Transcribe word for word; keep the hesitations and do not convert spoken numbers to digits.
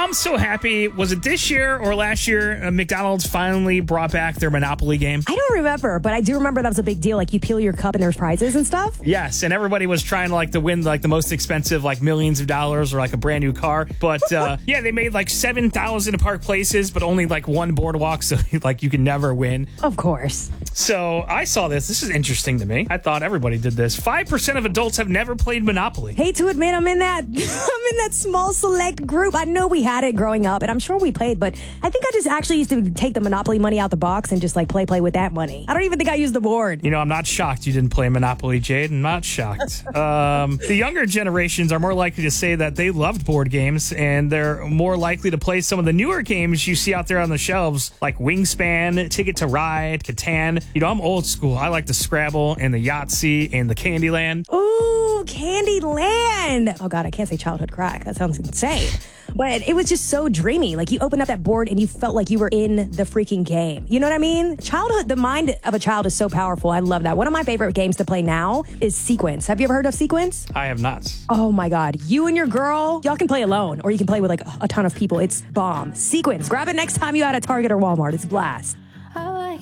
I'm so happy. Was it this year or last year uh, McDonald's finally brought back their Monopoly game? I don't remember, but I do remember that was a big deal. Like, you peel your cup and there's prizes and stuff. Yes, and everybody was trying to like to win like the most expensive, like millions of dollars or like a brand new car. But uh, yeah, they made like seven thousand park places, but only like one boardwalk, so like you can never win. Of course. So I saw this. This is interesting to me. I thought everybody did this. Five percent of adults have never played Monopoly. Hate to admit, I'm in that. I'm in that small select group. I know we had it growing up, and I'm sure we played, but I think I just actually used to take the Monopoly money out the box and just like play play with that money. I don't even think I used the board. You know, I'm not shocked you didn't play Monopoly, Jade. I'm not shocked. um, the younger generations are more likely to say that they loved board games, and they're more likely to play some of the newer games you see out there on the shelves, like Wingspan, Ticket to Ride, Catan. You know, I'm old school. I like the Scrabble and the Yahtzee and the Candyland. Ooh, Candyland. Oh, God, I can't say childhood crack. That sounds insane. But it was just so dreamy. Like, you opened up that board and you felt like you were in the freaking game. You know what I mean? Childhood, the mind of a child is so powerful. I love that. One of my favorite games to play now is Sequence. Have you ever heard of Sequence? I have not. Oh, my God. You and your girl, y'all can play alone, or you can play with, like, a ton of people. It's bomb. Sequence. Grab it next time you're at a Target or Walmart. It's a blast.